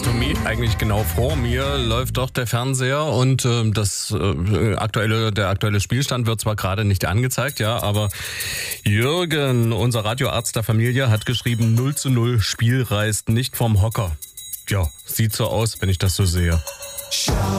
Next to Me, eigentlich genau vor mir, läuft doch der Fernseher und der aktuelle Spielstand wird zwar gerade nicht angezeigt, ja, aber Jürgen, unser Radioarzt der Familie, hat geschrieben 0:0, Spiel reißt nicht vom Hocker. Ja, sieht so aus, wenn ich das so sehe. Schau